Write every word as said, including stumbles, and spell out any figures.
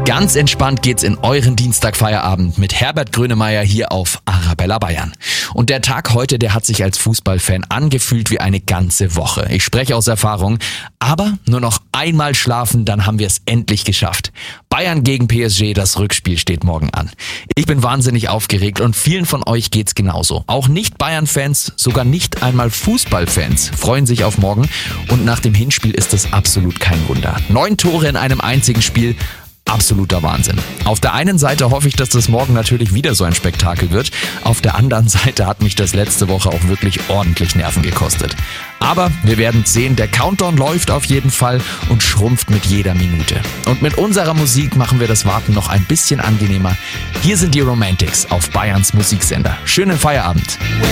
Ganz entspannt geht's in euren Dienstagfeierabend mit Herbert Grönemeyer hier auf Arabella Bayern. Und der Tag heute, der hat sich als Fußballfan angefühlt wie eine ganze Woche. Ich spreche aus Erfahrung, aber nur noch einmal schlafen, dann haben wir es endlich geschafft. Bayern gegen P S G, das Rückspiel steht morgen an. Ich bin wahnsinnig aufgeregt und vielen von euch geht's genauso. Auch Nicht-Bayern-Fans, sogar nicht einmal Fußballfans freuen sich auf morgen. Und nach dem Hinspiel ist es absolut kein Wunder. Neun Tore in einem einzigen Spiel. Absoluter Wahnsinn. Auf der einen Seite hoffe ich, dass das morgen natürlich wieder so ein Spektakel wird. Auf der anderen Seite hat mich das letzte Woche auch wirklich ordentlich Nerven gekostet. Aber wir werden sehen, der Countdown läuft auf jeden Fall und schrumpft mit jeder Minute. Und mit unserer Musik machen wir das Warten noch ein bisschen angenehmer. Hier sind die Romantics auf Bayerns Musiksender. Schönen Feierabend.